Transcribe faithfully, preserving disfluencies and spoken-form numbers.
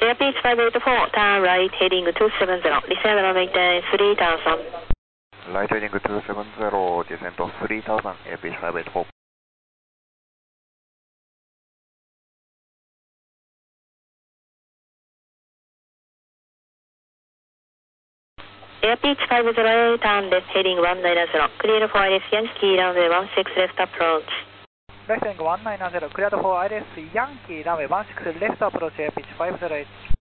Air Beach five eight four, turn right heading two seven zero, descend runway ten three thousand. Right heading two seven zero, descent of three thousand, Air Beach five eight four. Air Beach five zero eight, turn left heading one nine zero, clear for I L S Yankee runway one six left approach. Left heading one nine zero, cleared for I L S Yankee runway one six left approach, Air Beach five zero eight.